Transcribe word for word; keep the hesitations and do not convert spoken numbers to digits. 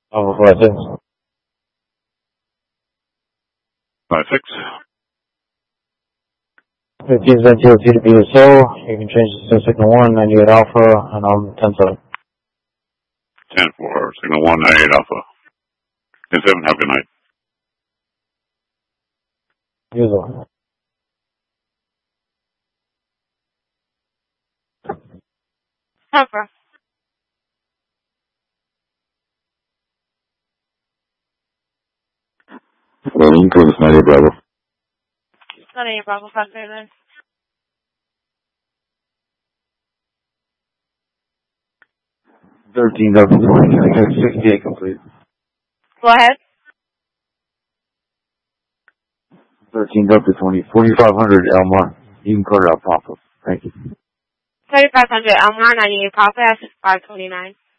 Alpha five six. Five six. fifteen Zentio T to B S O. You can change this to signal one, ninety-eight Alpha, and I'm ten seven. ten four, signal one, ninety-eight Alpha. ten seven, have a good night. User. Alpha. Well, you can call this ninety-eight Bravo. ninety-eight Bravo, five three nine. thirteen Delta twenty, I got sixty-eight complete. Go ahead. thirteen Delta twenty, forty-five hundred Elmar. You can cut it out, Papa. Thank you. thirty-five hundred Elmar, ninety-eight Papa, five twenty-nine.